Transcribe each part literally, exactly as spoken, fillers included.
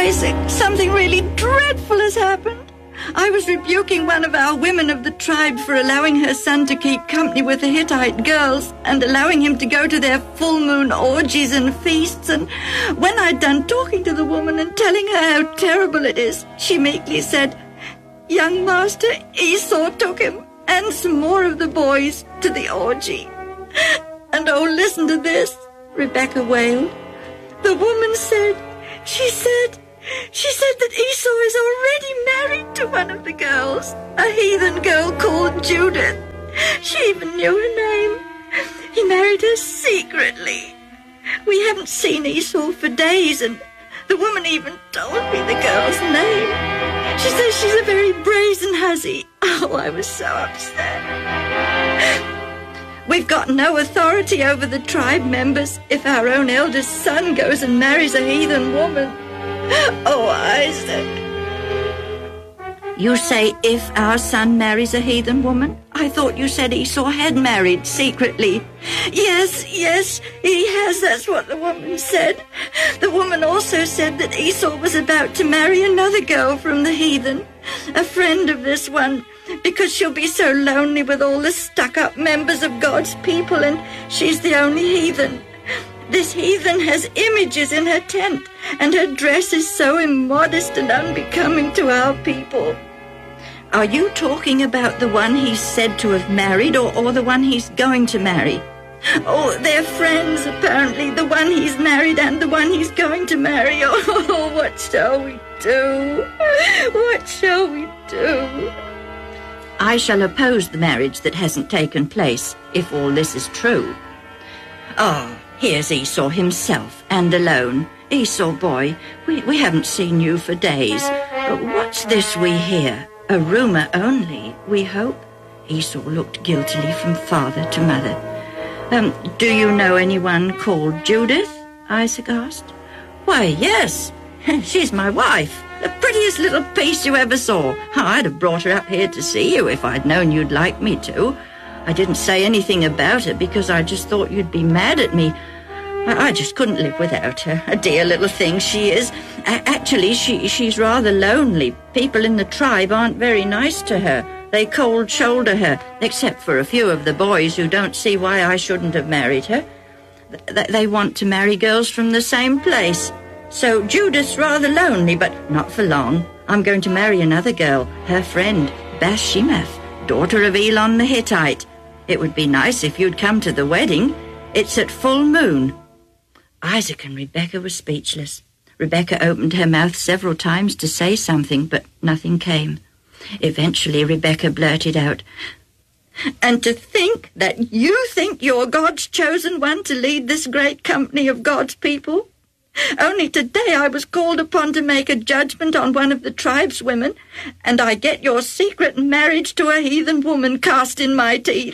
Isaac, something really dreadful has happened. I was rebuking one of our women of the tribe for allowing her son to keep company with the Hittite girls and allowing him to go to their full moon orgies and feasts, and when I'd done talking to the woman and telling her how terrible it is, she meekly said, "Young master, Esau took him and some more of the boys to the orgy." And oh, listen to this, Rebecca wailed. The woman said, she said, She said that Esau is already married to one of the girls, a heathen girl called Judith. She even knew her name. He married her secretly. We haven't seen Esau for days, and the woman even told me the girl's name. She says she's a very brazen hussy. Oh, I was so upset. We've got no authority over the tribe members if our own eldest son goes and marries a heathen woman. Oh, Isaac. You say if our son marries a heathen woman? I thought you said Esau had married secretly. Yes, yes, he has. That's what the woman said. The woman also said that Esau was about to marry another girl from the heathen, a friend of this one, because she'll be so lonely with all the stuck-up members of God's people, and she's the only heathen. This heathen has images in her tent, and her dress is so immodest and unbecoming to our people. Are you talking about the one he's said to have married, or, or the one he's going to marry? Oh, they're friends, apparently, the one he's married and the one he's going to marry. Oh, what shall we do? What shall we do? I shall oppose the marriage that hasn't taken place, if all this is true. Oh, here's Esau himself, and alone. Esau, boy, we, we haven't seen you for days. But what's this we hear? A rumour only, we hope? Esau looked guiltily from father to mother. Um, do you know anyone called Judith? Isaac asked. Why, yes. She's my wife. The prettiest little piece you ever saw. Oh, I'd have brought her up here to see you if I'd known you'd like me to. I didn't say anything about her because I just thought you'd be mad at me. I, I just couldn't live without her. A dear little thing she is. A- actually, she she's rather lonely. People in the tribe aren't very nice to her. They cold-shoulder her, except for a few of the boys who don't see why I shouldn't have married her. Th- they want to marry girls from the same place. So Judith's rather lonely, but not for long. I'm going to marry another girl, her friend, Bathshemath, daughter of Elon the Hittite. It would be nice if you'd come to the wedding. It's at full moon. Isaac and Rebecca were speechless. Rebecca opened her mouth several times to say something, but nothing came. Eventually, Rebecca blurted out, "And to think that you think you're God's chosen one to lead this great company of God's people? Only today I was called upon to make a judgment on one of the tribe's women, and I get your secret marriage to a heathen woman cast in my teeth."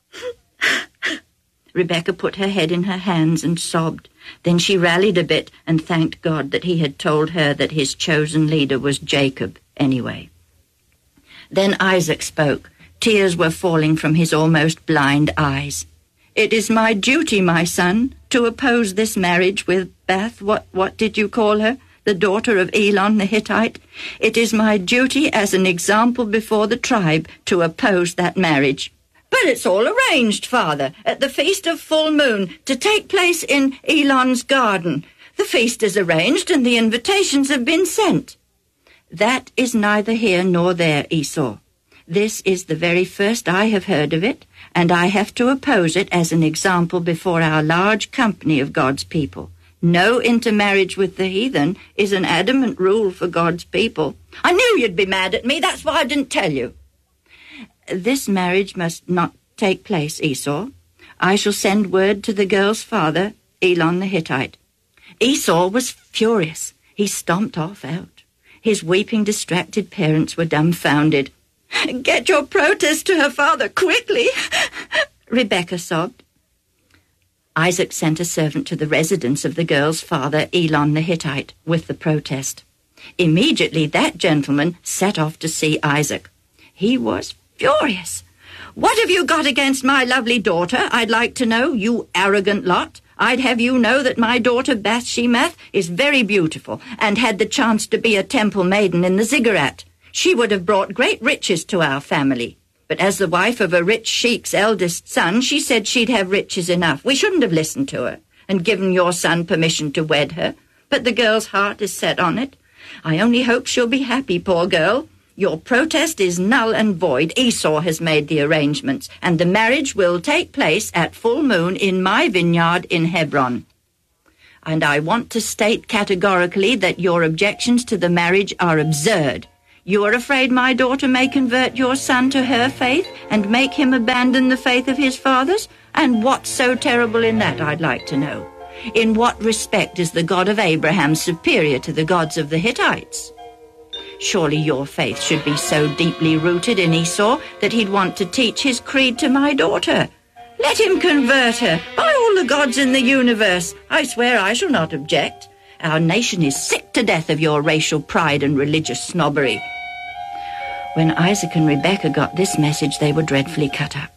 Rebecca put her head in her hands and sobbed. Then she rallied a bit and thanked God that he had told her that his chosen leader was Jacob anyway. Then Isaac spoke. Tears were falling from his almost blind eyes. "It is my duty, my son, to oppose this marriage with Bath, what, what did you call her, the daughter of Elon the Hittite? It is my duty as an example before the tribe to oppose that marriage." "But it's all arranged, Father, at the Feast of Full Moon, to take place in Elon's garden. The feast is arranged and the invitations have been sent." "That is neither here nor there, Esau. This is the very first I have heard of it, and I have to oppose it as an example before our large company of God's people. No intermarriage with the heathen is an adamant rule for God's people." "I knew you'd be mad at me, that's why I didn't tell you." "This marriage must not take place, Esau. I shall send word to the girl's father, Elon the Hittite." Esau was furious. He stomped off out. His weeping, distracted parents were dumbfounded. "Get your protest to her father quickly," Rebecca sobbed. Isaac sent a servant to the residence of the girl's father, Elon the Hittite, with the protest. Immediately that gentleman set off to see Isaac. He was furious. "What have you got against my lovely daughter, I'd like to know, you arrogant lot? I'd have you know that my daughter Bathshemath is very beautiful and had the chance to be a temple maiden in the ziggurat. She would have brought great riches to our family. But as the wife of a rich sheik's eldest son, she said she'd have riches enough. We shouldn't have listened to her and given your son permission to wed her. But the girl's heart is set on it. I only hope she'll be happy, poor girl. Your protest is null and void. Esau has made the arrangements, and the marriage will take place at full moon in my vineyard in Hebron. And I want to state categorically that your objections to the marriage are absurd. You are afraid my daughter may convert your son to her faith and make him abandon the faith of his fathers? And what's so terrible in that, I'd like to know? In what respect is the God of Abraham superior to the gods of the Hittites? Surely your faith should be so deeply rooted in Esau that he'd want to teach his creed to my daughter. Let him convert her, by all the gods in the universe. I swear I shall not object. Our nation is sick to death of your racial pride and religious snobbery. When Isaac and Rebekah got this message, they were dreadfully cut up.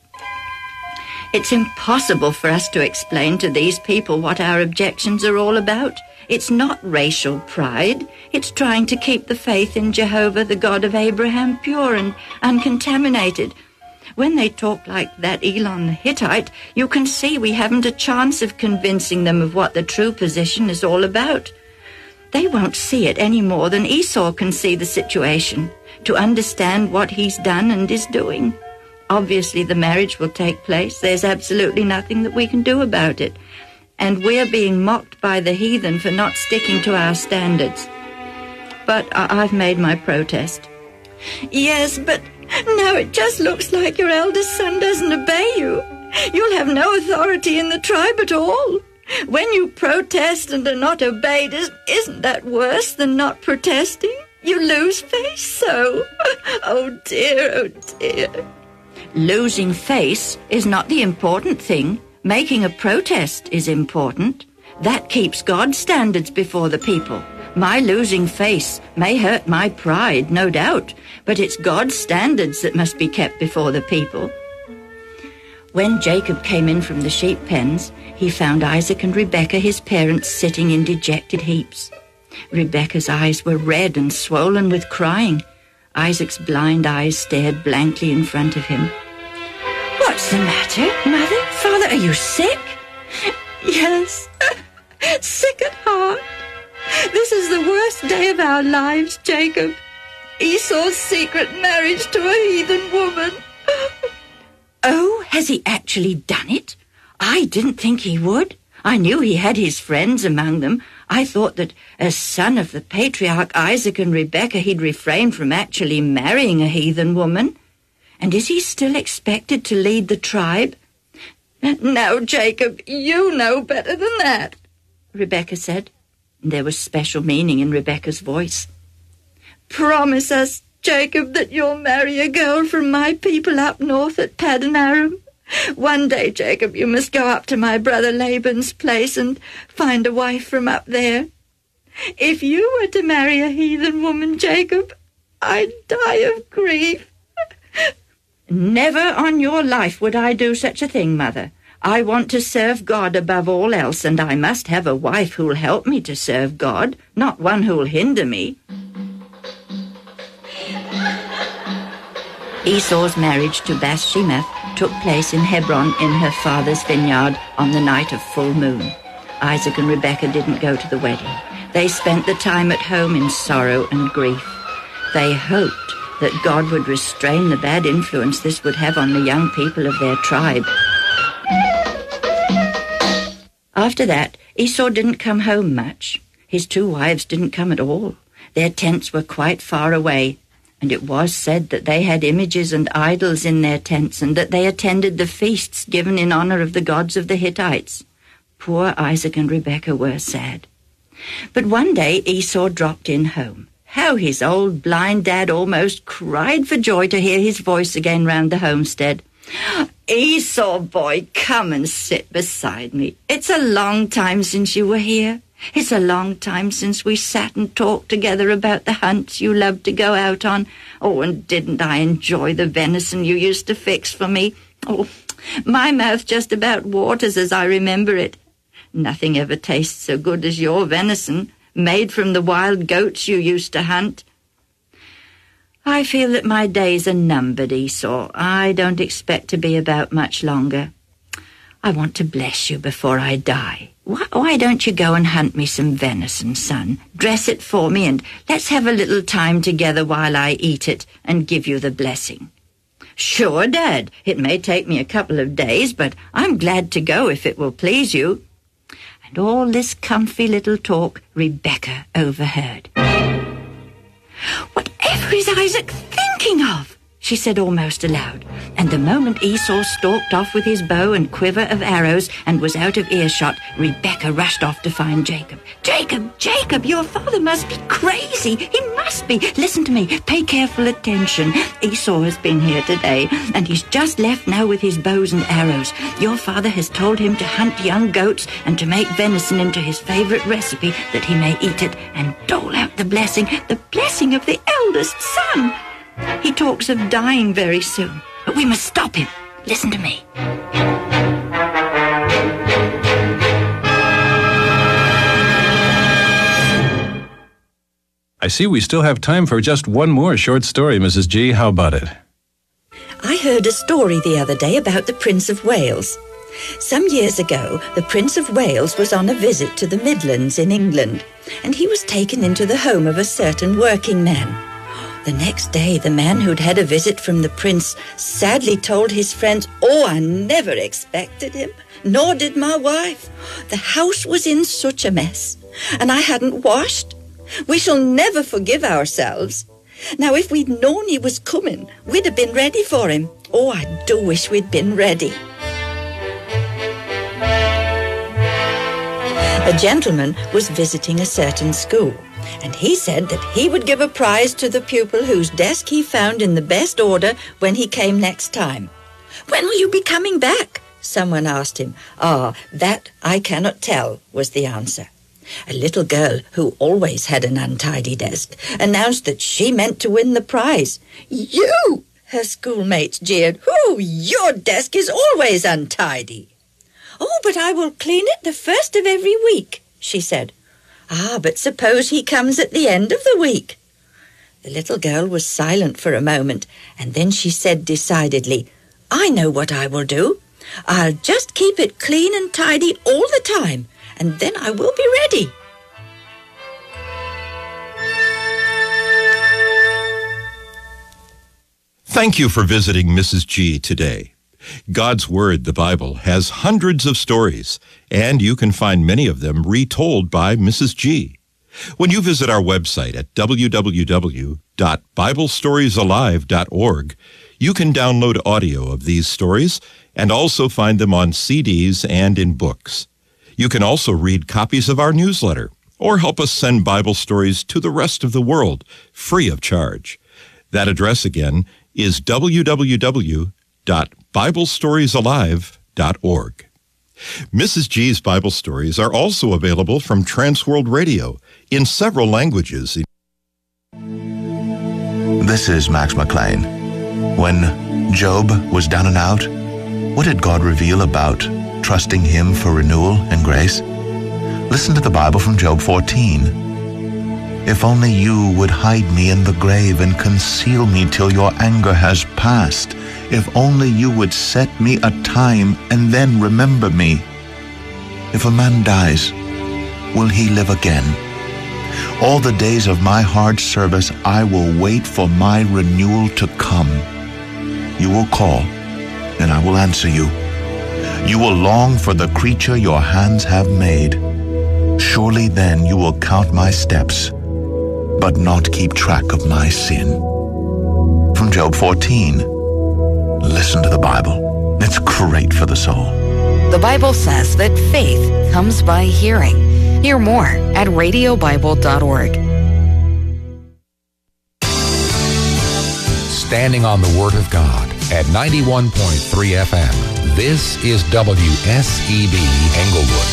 It's impossible for us to explain to these people what our objections are all about. It's not racial pride. It's trying to keep the faith in Jehovah, the God of Abraham, pure and uncontaminated. When they talk like that, Elon the Hittite, you can see we haven't a chance of convincing them of what the true position is all about. They won't see it any more than Esau can see the situation, to understand what he's done and is doing. Obviously, the marriage will take place. There's absolutely nothing that we can do about it. And we're being mocked by the heathen for not sticking to our standards. But I- I've made my protest. Yes, but now it just looks like your eldest son doesn't obey you. You'll have no authority in the tribe at all. When you protest and are not obeyed, isn't that worse than not protesting? You lose face so. Oh dear, oh dear. Losing face is not the important thing. Making a protest is important. That keeps God's standards before the people. My losing face may hurt my pride, no doubt, but it's God's standards that must be kept before the people. When Jacob came in from the sheep pens, he found Isaac and Rebekah, his parents, sitting in dejected heaps. Rebekah's eyes were red and swollen with crying. Isaac's blind eyes stared blankly in front of him. What's the matter, Mother? Father, are you sick? Yes, sick at heart. This is the worst day of our lives, Jacob. Esau's secret marriage to a heathen woman. Oh, has he actually done it? I didn't think he would. I knew he had his friends among them. I thought that as son of the patriarch Isaac and Rebekah, he'd refrain from actually marrying a heathen woman. And is he still expected to lead the tribe? Now, Jacob, you know better than that, Rebekah said. There was special meaning in Rebekah's voice. Promise us, Jacob, that you'll marry a girl from my people up north at Paddan Aram. One day, Jacob, you must go up to my brother Laban's place and find a wife from up there. If you were to marry a heathen woman, Jacob, I'd die of grief. Never on your life would I do such a thing, Mother. I want to serve God above all else, and I must have a wife who'll help me to serve God, not one who'll hinder me. Esau's marriage to Bathshemath took place in Hebron in her father's vineyard on the night of full moon. Isaac and Rebekah didn't go to the wedding. They spent the time at home in sorrow and grief. They hoped that God would restrain the bad influence this would have on the young people of their tribe. After that, Esau didn't come home much. His two wives didn't come at all. Their tents were quite far away, and it was said that they had images and idols in their tents, and that they attended the feasts given in honor of the gods of the Hittites. Poor Isaac and Rebekah were sad. But one day Esau dropped in home. How his old blind dad almost cried for joy to hear his voice again round the homestead. Esau, boy, come and sit beside me. It's a long time since you were here. It's a long time since we sat and talked together about the hunts you loved to go out on. Oh, and didn't I enjoy the venison you used to fix for me? Oh, my mouth just about waters as I remember it. Nothing ever tastes so good as your venison, made from the wild goats you used to hunt. I feel that my days are numbered, Esau. I don't expect to be about much longer. I want to bless you before I die. Why, why don't you go and hunt me some venison, son? Dress it for me, and let's have a little time together while I eat it and give you the blessing. Sure, Dad. It may take me a couple of days, but I'm glad to go if it will please you. And all this comfy little talk Rebecca overheard. Whatever is Isaac thinking of? She said almost aloud, and the moment Esau stalked off with his bow and quiver of arrows and was out of earshot, Rebecca rushed off to find Jacob. Jacob, Jacob, your father must be crazy. He must be. Listen to me. Pay careful attention. Esau has been here today, and he's just left now with his bows and arrows. Your father has told him to hunt young goats and to make venison into his favorite recipe, that he may eat it and dole out the blessing, the blessing of the eldest son. He talks of dying very soon, but we must stop him. Listen to me. I see we still have time for just one more short story, Missus G. How about it? I heard a story the other day about the Prince of Wales. Some years ago, the Prince of Wales was on a visit to the Midlands in England, and he was taken into the home of a certain working man. The next day, the man who'd had a visit from the prince sadly told his friends, "Oh, I never expected him, nor did my wife. The house was in such a mess, and I hadn't washed. We shall never forgive ourselves. Now, if we'd known he was coming, we'd have been ready for him. Oh, I do wish we'd been ready." A gentleman was visiting a certain school, and he said that he would give a prize to the pupil whose desk he found in the best order when he came next time. "When will you be coming back?" someone asked him. "Ah, that I cannot tell," was the answer. A little girl, who always had an untidy desk, announced that she meant to win the prize. "You!" her schoolmates jeered. "Oh, your desk is always untidy." "Oh, but I will clean it the first of every week," she said. "Ah, but suppose he comes at the end of the week?" The little girl was silent for a moment, and then she said decidedly, "I know what I will do. I'll just keep it clean and tidy all the time, and then I will be ready." Thank you for visiting Missus G today. God's Word, the Bible, has hundreds of stories, and you can find many of them retold by Missus G. When you visit our website at w w w dot bible stories alive dot org, you can download audio of these stories and also find them on C Ds and in books. You can also read copies of our newsletter or help us send Bible stories to the rest of the world free of charge. That address again is w w w dot bible stories alive dot org. Missus G's Bible stories are also available from Transworld Radio in several languages. This is Max McLean. When Job was down and out, what did God reveal about trusting Him for renewal and grace? Listen to the Bible from Job fourteen. If only you would hide me in the grave and conceal me till your anger has passed. If only you would set me a time and then remember me. If a man dies, will he live again? All the days of my hard service I will wait for my renewal to come. You will call, and I will answer you. You will long for the creature your hands have made. Surely then you will count my steps, but not keep track of my sin. From Job fourteen. Listen to the Bible. It's great for the soul. The Bible says that faith comes by hearing. Hear more at radio bible dot org. Standing on the Word of God at ninety-one point three F M. This is W S E B Englewood.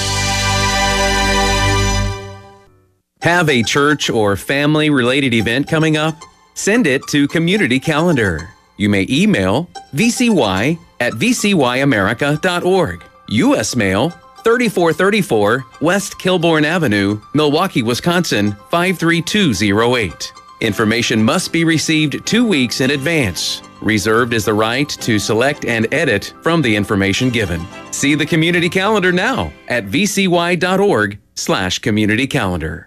Have a church or family-related event coming up? Send it to Community Calendar. You may email V C Y at v c y america dot org, U S mail thirty-four thirty-four West Kilbourne Avenue, Milwaukee, Wisconsin, five three two zero eight. Information must be received two weeks in advance. Reserved is the right to select and edit from the information given. See the community calendar now at v c y dot org slash community calendar.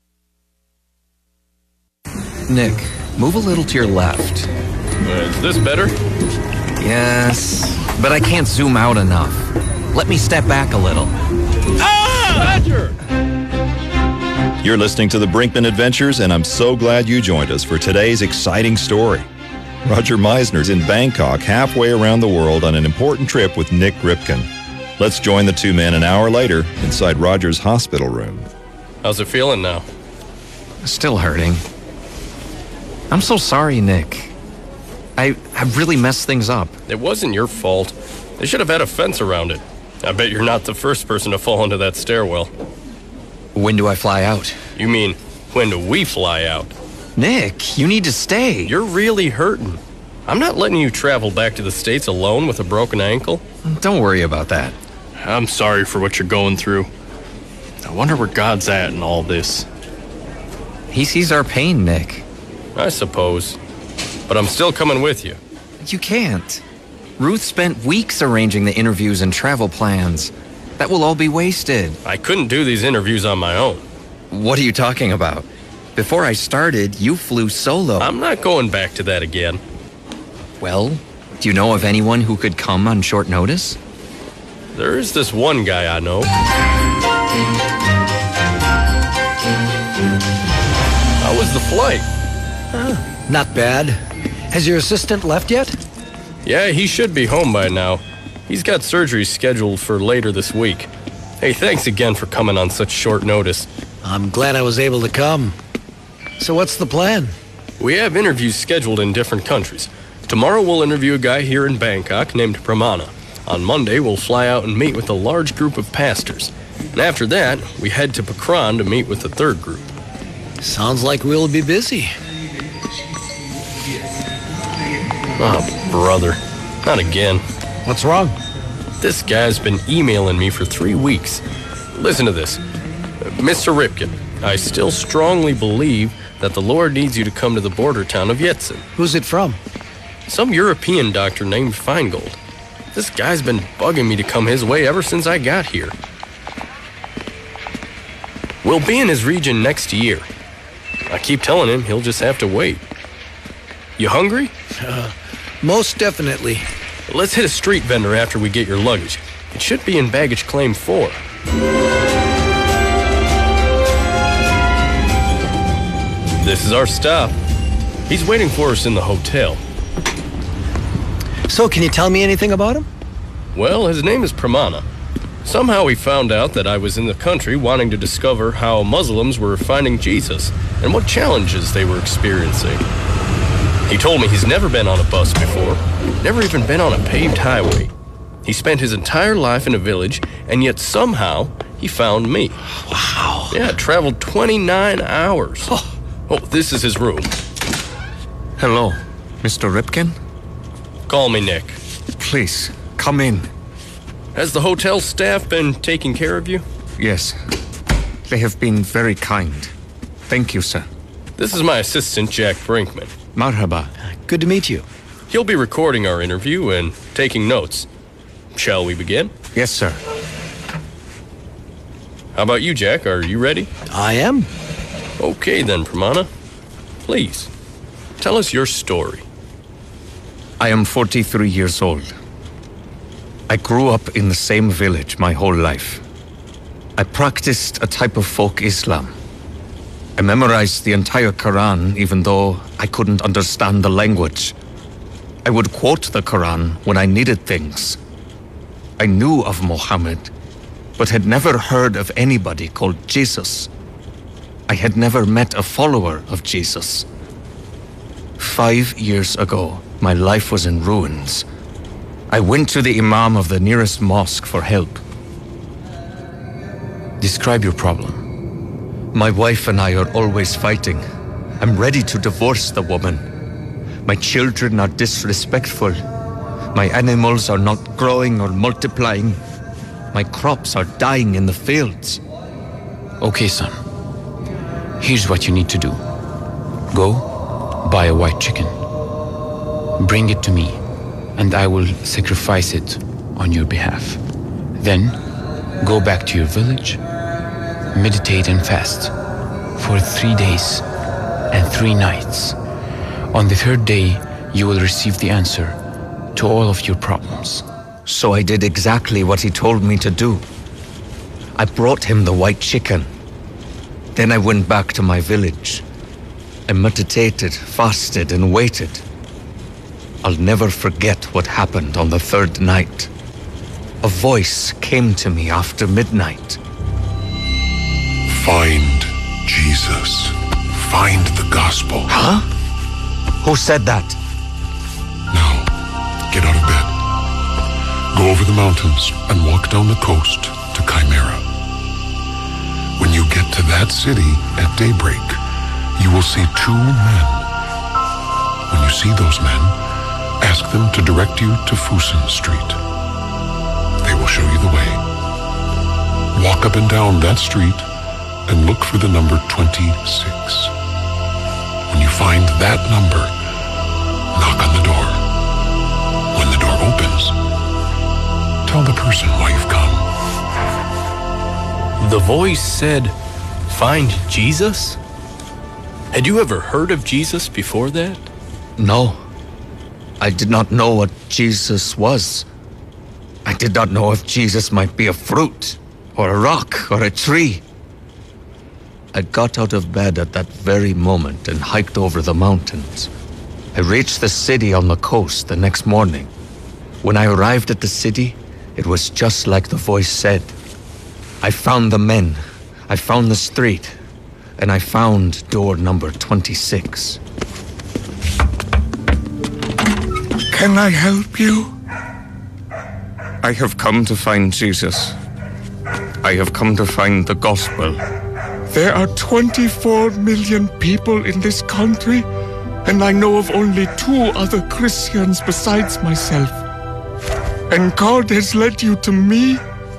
Nick, move a little to your left. Is this better? Yes, but I can't zoom out enough. Let me step back a little. Ah! Badger! You're listening to the Brinkman Adventures, and I'm so glad you joined us for today's exciting story. Roger Meisner's in Bangkok, halfway around the world on an important trip with Nick Ripken. Let's join the two men an hour later inside Roger's hospital room. How's it feeling now? Still hurting. I'm so sorry, Nick. I, I really messed things up. It wasn't your fault. They should have had a fence around it. I bet you're not the first person to fall into that stairwell. When do I fly out? You mean, when do we fly out? Nick, you need to stay. You're really hurting. I'm not letting you travel back to the States alone with a broken ankle. Don't worry about that. I'm sorry for what you're going through. I wonder where God's at in all this. He sees our pain, Nick. I suppose. But I'm still coming with you. You can't. Ruth spent weeks arranging the interviews and travel plans. That will all be wasted. I couldn't do these interviews on my own. What are you talking about? Before I started, you flew solo. I'm not going back to that again. Well, do you know of anyone who could come on short notice? There is this one guy I know. How was the flight? Ah, not bad. Has your assistant left yet? Yeah, he should be home by now. He's got surgery scheduled for later this week. Hey, thanks again for coming on such short notice. I'm glad I was able to come. So what's the plan? We have interviews scheduled in different countries. Tomorrow we'll interview a guy here in Bangkok named Pramana. On Monday we'll fly out and meet with a large group of pastors. And after that, we head to Pakran to meet with the third group. Sounds like we'll be busy. Oh, brother. Not again. What's wrong? This guy's been emailing me for three weeks. Listen to this. Mister Ripken, I still strongly believe that the Lord needs you to come to the border town of Yetsin. Who's it from? Some European doctor named Feingold. This guy's been bugging me to come his way ever since I got here. We'll be in his region next year. I keep telling him he'll just have to wait. You hungry? Uh, most definitely. Let's hit a street vendor after we get your luggage. It should be in baggage claim four. This is our stop. He's waiting for us in the hotel. So, can you tell me anything about him? Well, his name is Pramana. Somehow he found out that I was in the country wanting to discover how Muslims were finding Jesus and what challenges they were experiencing. He told me he's never been on a bus before, never even been on a paved highway. He spent his entire life in a village, and yet somehow he found me. Wow. Yeah, traveled twenty-nine hours. Oh, oh this is his room. Hello, Mister Ripken? Call me Nick. Please, come in. Has the hotel staff been taking care of you? Yes. They have been very kind. Thank you, sir. This is my assistant, Jack Brinkman. Marhaba. Good to meet you. He'll be recording our interview and taking notes. Shall we begin? Yes, sir. How about you, Jack? Are you ready? I am. Okay then, Pramana. Please, tell us your story. I am forty-three years old. I grew up in the same village my whole life. I practiced a type of folk Islam. I memorized the entire Quran even though I couldn't understand the language. I would quote the Quran when I needed things. I knew of Muhammad, but had never heard of anybody called Jesus. I had never met a follower of Jesus. Five years ago, my life was in ruins. I went to the imam of the nearest mosque for help. Describe your problem. My wife and I are always fighting. I'm ready to divorce the woman. My children are disrespectful. My animals are not growing or multiplying. My crops are dying in the fields. Okay, son. Here's what you need to do. Go, buy a white chicken. Bring it to me, and I will sacrifice it on your behalf. Then, go back to your village, meditate and fast for three days and three nights. On the third day, you will receive the answer to all of your problems. So I did exactly what he told me to do. I brought him the white chicken. Then I went back to my village. I meditated, fasted, and waited. I'll never forget what happened on the third night. A voice came to me after midnight. Find Jesus. Find the gospel. Huh? Who said that? Now, get out of bed. Go over the mountains and walk down the coast to Chimera. When you get to that city at daybreak, you will see two men. When you see those men, ask them to direct you to Fusen Street. They will show you the way. Walk up and down that street and look for the number twenty-six. When you find that number, knock on the door. When the door opens, tell the person why you've come. The voice said, "Find Jesus?" Had you ever heard of Jesus before that? No. I did not know what Jesus was. I did not know if Jesus might be a fruit, or a rock, or a tree. I got out of bed at that very moment and hiked over the mountains. I reached the city on the coast the next morning. When I arrived at the city, it was just like the voice said. I found the men, I found the street, and I found door number twenty-six. Can I help you? I have come to find Jesus. I have come to find the gospel. There are twenty-four million people in this country, and I know of only two other Christians besides myself. And God has led you to me.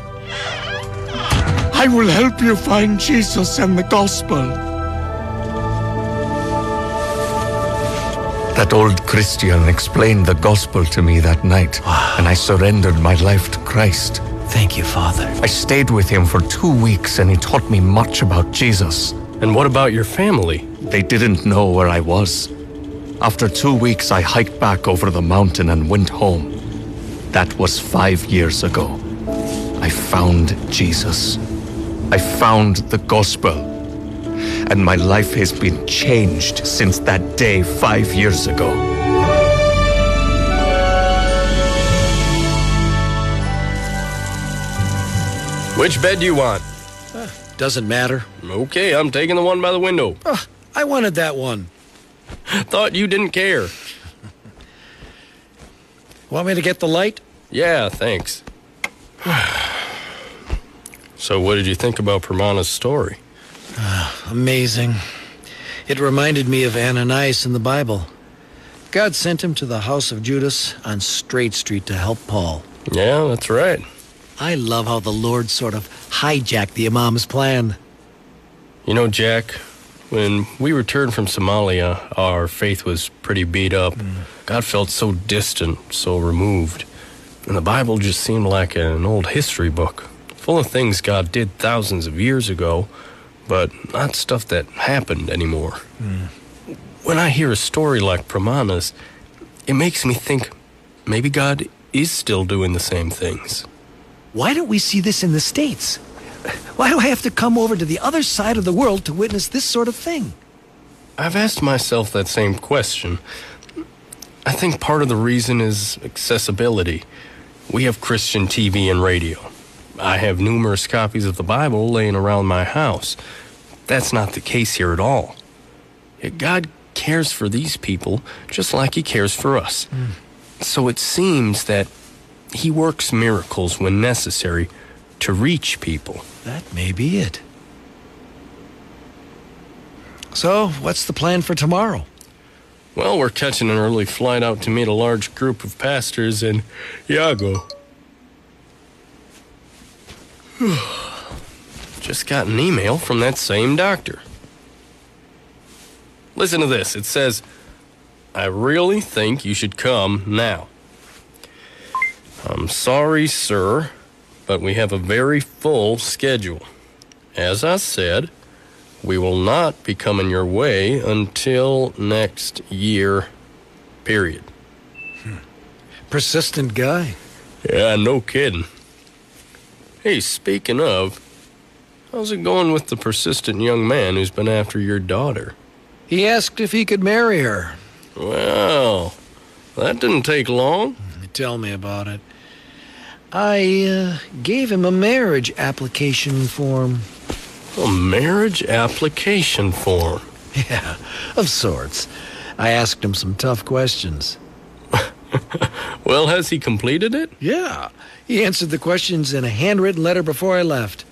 I will help you find Jesus and the gospel. That old Christian explained the gospel to me that night, and I surrendered my life to Christ. Thank you, Father. I stayed with him for two weeks, and he taught me much about Jesus. And what about your family? They didn't know where I was. After two weeks, I hiked back over the mountain and went home. That was five years ago. I found Jesus. I found the gospel. And my life has been changed since that day five years ago. Which bed do you want? Uh, doesn't matter. Okay, I'm taking the one by the window. Uh, I wanted that one. Thought you didn't care. Want me to get the light? Yeah, thanks. So what did you think about Pramana's story? Uh, amazing. It reminded me of Ananias in the Bible. God sent him to the house of Judas on Straight Street to help Paul. Yeah, that's right. I love how the Lord sort of hijacked the Imam's plan. You know, Jack, when we returned from Somalia, our faith was pretty beat up. Mm. God felt so distant, so removed. And the Bible just seemed like an old history book, full of things God did thousands of years ago, but not stuff that happened anymore. Mm. When I hear a story like Pramana's, it makes me think maybe God is still doing the same things. Why don't we see this in the States? Why do I have to come over to the other side of the world to witness this sort of thing? I've asked myself that same question. I think part of the reason is accessibility. We have Christian T V and radio. I have numerous copies of the Bible laying around my house. That's not the case here at all. Yet God cares for these people just like he cares for us. Mm. So it seems that he works miracles when necessary to reach people. That may be it. So, what's the plan for tomorrow? Well, we're catching an early flight out to meet a large group of pastors in Iago. Just got an email from that same doctor. Listen to this. It says, I really think you should come now. I'm sorry, sir, but we have a very full schedule. As I said, we will not be coming your way until next year, period. Hmm. Persistent guy. Yeah, no kidding. Hey, speaking of, how's it going with the persistent young man who's been after your daughter? He asked if he could marry her. Well, that didn't take long. Tell me about it. I uh, gave him a marriage application form. A marriage application form? Yeah, of sorts. I asked him some tough questions. Well, has he completed it? Yeah. He answered the questions in a handwritten letter before I left.